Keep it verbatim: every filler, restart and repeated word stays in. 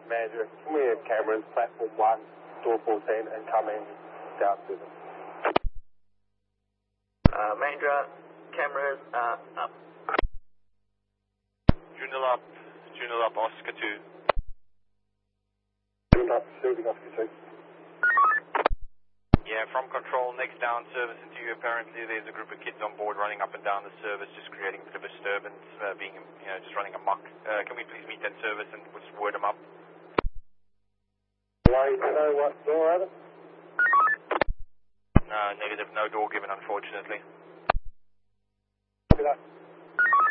Manager, can we have cameras, platform one, door fourteen, and coming down to them? Uh, Mahindra, cameras are up. Joondalup, Joondalup, Oscar two. Joondalup, shooting Oscar two. Yeah, from control, next down service into you. Apparently there's a group of kids on board running up and down the service, just creating a bit of a disturbance, uh, being, you know, just running amok. Uh, can we please meet that service and just word them up? Why, you know what door, Adam? No, negative, no door given, unfortunately. Look at that.